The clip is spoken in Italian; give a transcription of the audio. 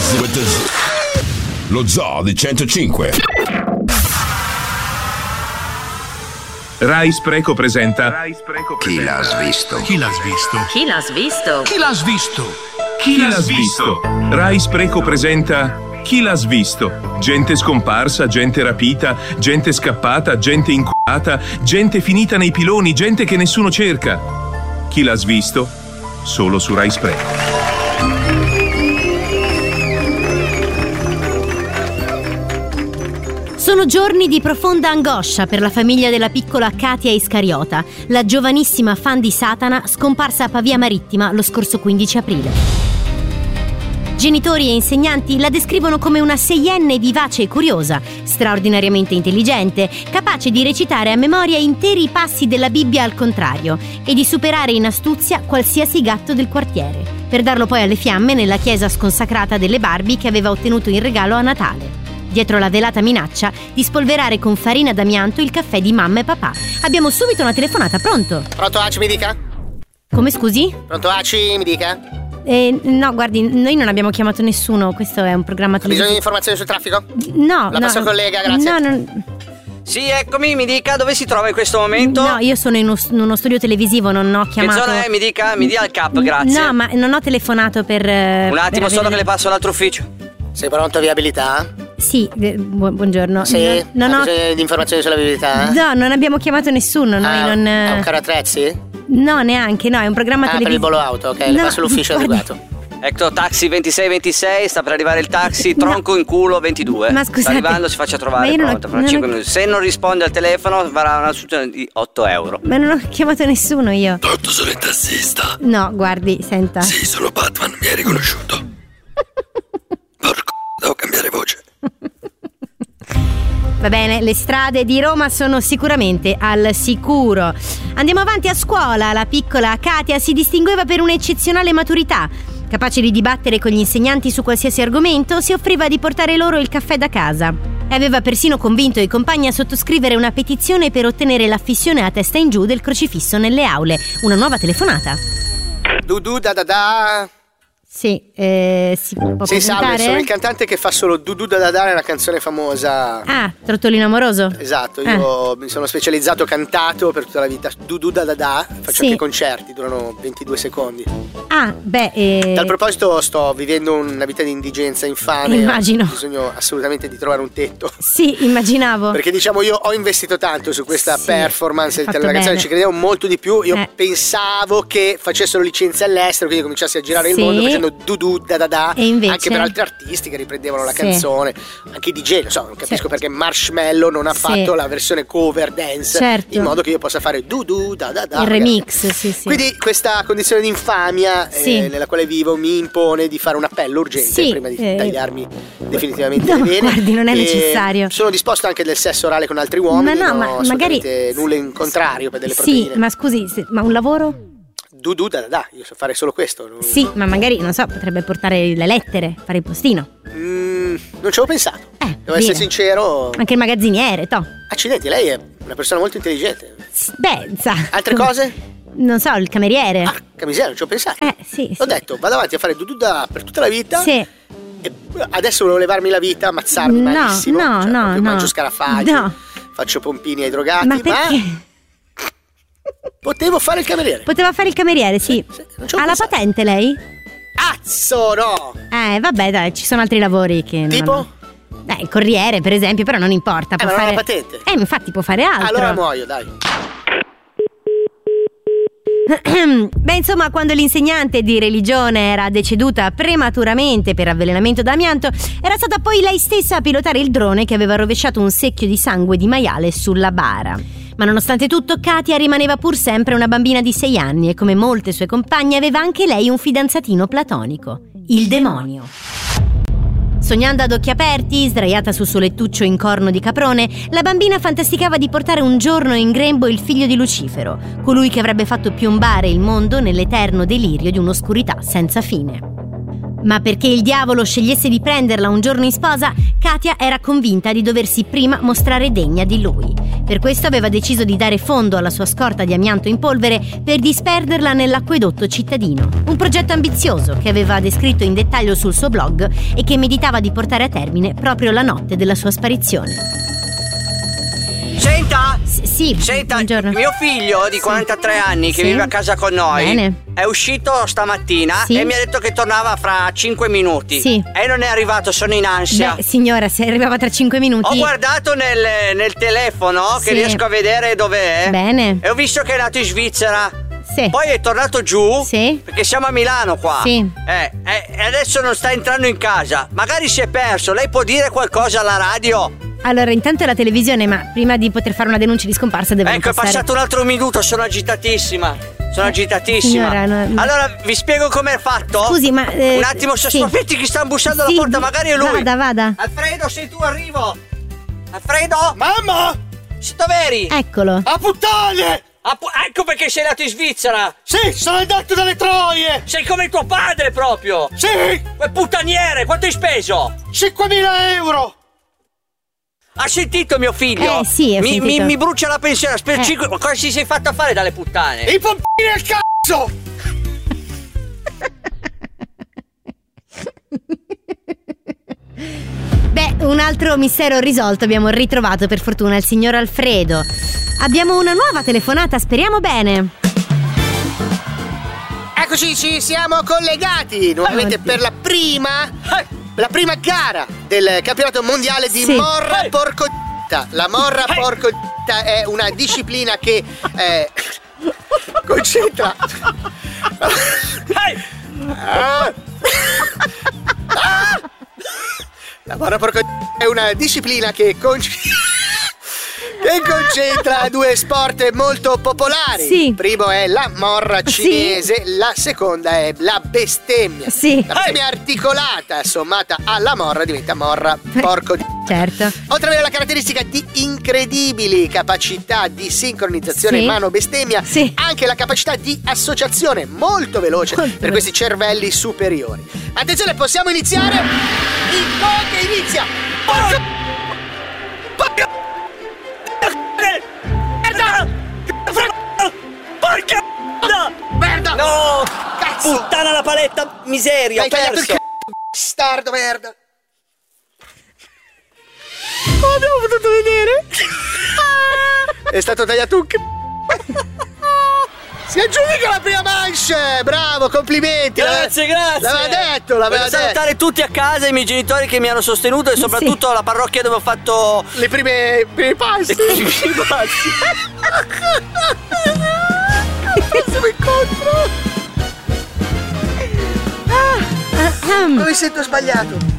Lo Zoo di 105. Rai Spreco presenta Chi l'ha svisto? Chi l'ha svisto? Chi l'ha svisto? Chi l'ha svisto? Chi l'ha svisto? Rai Spreco presenta Chi l'ha svisto? Gente scomparsa, gente rapita, gente scappata, gente inculata, gente finita nei piloni, gente che nessuno cerca. Chi l'ha svisto? Solo su Rai Spreco. Sono giorni di profonda angoscia per la famiglia della piccola Katia Iscariota, la giovanissima fan di Satana scomparsa a Pavia Marittima lo scorso 15 aprile. Genitori e insegnanti la descrivono come una seienne vivace e curiosa, straordinariamente intelligente, capace di recitare a memoria interi passi della Bibbia al contrario e di superare in astuzia qualsiasi gatto del quartiere, per darlo poi alle fiamme nella chiesa sconsacrata delle Barbie che aveva ottenuto in regalo a Natale, dietro la velata minaccia di spolverare con farina d'amianto il caffè di mamma e papà. Abbiamo subito una telefonata, pronto? Pronto, Aci, mi dica? Come, scusi? Pronto, Aci, mi dica? No, guardi, noi non abbiamo chiamato nessuno, questo è un programma Ha bisogno di informazioni sul traffico? No, La passo al collega, grazie. No. Sì, eccomi, mi dica dove si trova in questo momento? No, io sono in uno studio televisivo, non ho chiamato. Che zona è? Mi dia il cap, grazie. No, ma non ho telefonato per... Un attimo solo che le passo all'altro ufficio. Sei pronto a viabilità? Sì, buongiorno. Sì? Non ho bisogno di informazioni sulla viabilità? No, non abbiamo chiamato nessuno, noi non... È un carro attrezzi? No, neanche, no, è un programma televisivo. Per il volo auto, ok, le passo l'ufficio adeguato. Ecco, taxi 2626, sta per arrivare il taxi, tronco in culo 22. Ma scusate, sta arrivando, si faccia trovare, pronto, fra 5 minuti. Se non risponde al telefono, varrà una assunzione di 8 euro. Ma non ho chiamato nessuno io. Pronto, sono il tassista. No, guardi, senta. Sì, sono Batman, mi hai riconosciuto? Porco, devo cambiare voce. Va bene, le strade di Roma sono sicuramente al sicuro. Andiamo avanti. A scuola la piccola Katia si distingueva per un'eccezionale maturità. Capace di dibattere con gli insegnanti su qualsiasi argomento, si offriva di portare loro il caffè da casa. E aveva persino convinto i compagni a sottoscrivere una petizione per ottenere l'affissione a testa in giù del crocifisso nelle aule. Una nuova telefonata. Dudu da da da. Sì, si può Sì, presentare? salve, sono il cantante che fa solo Dudu da da da, è una canzone famosa. Ah, Trottolino Amoroso? Esatto, io mi sono specializzato, cantato per tutta la vita. Dudu da da da, faccio anche concerti, durano 22 secondi. Ah, beh, Dal proposito sto vivendo una vita di indigenza infame. Immagino. Ho bisogno assolutamente di trovare un tetto. Sì, immaginavo. Perché diciamo io ho investito tanto su questa performance fatto della canzone, bene. ci credevo molto di più. Io pensavo che facessero licenze all'estero, quindi cominciassi a girare il mondo facendo Dudu da da da, e invece? anche per altri artisti che riprendevano la canzone, anche i DJ, non so, non capisco perché Marshmello non ha fatto la versione cover dance, in modo che io possa fare Dudu da da da. Il remix, sì. Quindi questa condizione di infamia nella quale vivo mi impone di fare un appello urgente prima di tagliarmi definitivamente le vene. Guardi, non è necessario. Sono disposto anche del sesso orale con altri uomini, ma magari nulla in contrario per delle proteine. Sì, ma scusi, ma un lavoro? Dudu da da, io so fare solo questo. Sì, ma magari, non so, potrebbe portare le lettere, fare il postino. Non ci avevo pensato. Devo essere sincero. Anche il magazziniere, Accidenti, lei è una persona molto intelligente. Beh, sa. Altre cose? Non so, il cameriere. Camisera, non ci ho pensato. Sì. Ho detto, vado avanti a fare Dudu da per tutta la vita. Sì. E adesso volevo levarmi la vita, ammazzarmi malissimo. No. Mangio scarafaggi. No. Faccio pompini ai drogati. Ma perché? Potevo fare il cameriere. Poteva fare il cameriere, sì. Ha la patente lei? Cazzo, no! Vabbè, dai, ci sono altri lavori che. Tipo? Il corriere, per esempio, però non importa. Ma non ha la patente. Infatti può fare altro. Allora muoio, dai. Beh, insomma, quando l'insegnante di religione era deceduta prematuramente per avvelenamento da amianto, era stata poi lei stessa a pilotare il drone che aveva rovesciato un secchio di sangue di maiale sulla bara. Ma nonostante tutto, Katia rimaneva pur sempre una bambina di 6 anni e, come molte sue compagne, aveva anche lei un fidanzatino platonico, il demonio. Sognando ad occhi aperti, sdraiata sul suo lettuccio in corno di caprone, la bambina fantasticava di portare un giorno in grembo il figlio di Lucifero, colui che avrebbe fatto piombare il mondo nell'eterno delirio di un'oscurità senza fine. Ma perché il diavolo scegliesse di prenderla un giorno in sposa, Katia era convinta di doversi prima mostrare degna di lui. Per questo aveva deciso di dare fondo alla sua scorta di amianto in polvere per disperderla nell'acquedotto cittadino. Un progetto ambizioso che aveva descritto in dettaglio sul suo blog e che meditava di portare a termine proprio la notte della sua sparizione. Senta! Sì, senta, buongiorno. Mio figlio di 43 anni che vive a casa con noi. Bene. È uscito stamattina e mi ha detto che tornava fra 5 minuti. Sì. E non è arrivato, sono in ansia. Beh, signora, se arrivava tra 5 minuti. Ho guardato nel telefono che riesco a vedere dov'è. Bene. E ho visto che è nato in Svizzera. Sì. Poi è tornato giù. Sì. Perché siamo a Milano qua. Sì. E adesso non sta entrando in casa. Magari si è perso. Lei può dire qualcosa alla radio? Allora, intanto è la televisione, ma prima di poter fare una denuncia di scomparsa deve Ecco, passare. è passato un altro minuto, sono agitatissima. Signora, Allora, vi spiego com'è fatto? Scusi, ma un attimo, aspetti che stanno bussando alla porta, magari è lui. Vada. Alfredo, sei tu, arrivo. Alfredo? Mamma! Dov'eri? Eccolo. A puttane! Ecco perché sei nato in Svizzera. Sì, sono andato dalle troie. Sei come tuo padre proprio. Sì. Quel puttaniere, quanto hai speso? 5.000 euro. Ha sentito mio figlio? Sì, ho sentito. Mi brucia la pensione. Cosa si sei fatto a fare dalle puttane? I pompini al cazzo! Beh, un altro mistero risolto. Abbiamo ritrovato per fortuna il signor Alfredo. Abbiamo una nuova telefonata, speriamo bene. Eccoci, ci siamo collegati nuovamente per la prima gara del campionato mondiale di morra porcodita. La morra porcodita è una disciplina che concentra. La morra porcodita è una disciplina che concentra due sport molto popolari. Sì. Il primo è la morra cinese, la seconda è la bestemmia. Sì. La bestemmia articolata sommata alla morra diventa morra porco di... Certo. Oltre ad avere la caratteristica di incredibili capacità di sincronizzazione mano-bestemmia, anche la capacità di associazione molto veloce per questi cervelli superiori. Attenzione, possiamo iniziare? Il gol inizia! Porca merda! No! Cazzo! Puttana la paletta, miseria, ho perso! Bastardo, merda! Come abbiamo potuto vedere? È stato tagliato un Si aggiudica la prima manche! Bravo, complimenti! Grazie! L'aveva detto! Voglio salutare tutti a casa, i miei genitori che mi hanno sostenuto e soprattutto la parrocchia dove ho fatto i primi passi! Prossimo incontro! Mi sento sbagliato!